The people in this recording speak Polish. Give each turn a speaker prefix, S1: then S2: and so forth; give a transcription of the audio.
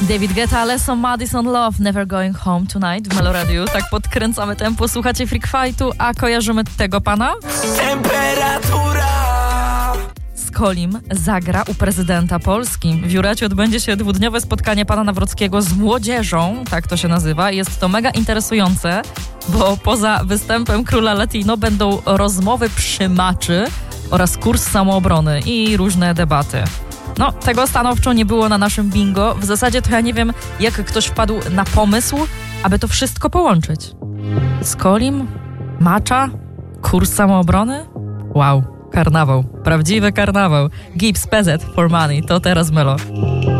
S1: David Guetta, Lesson Madison Love, Never Going Home Tonight w Meloradiu. Tak podkręcamy tempo, słuchacie Freak Fightu, a kojarzymy tego pana?
S2: Temperatura.
S1: Skolim zagra u prezydenta Polski. W Jureciu odbędzie się dwudniowe spotkanie pana Nawrockiego z młodzieżą, tak to się nazywa. Jest to mega interesujące, bo poza występem Króla Latino będą rozmowy przy maczy oraz kurs samoobrony i różne debaty. No, tego stanowczo nie było na naszym bingo. W zasadzie to ja nie wiem, jak ktoś wpadł na pomysł, aby to wszystko połączyć. Skolim, macza, kurs samoobrony? Wow, karnawał. Prawdziwy karnawał. Gibbs, PZ for Money. To teraz Melo.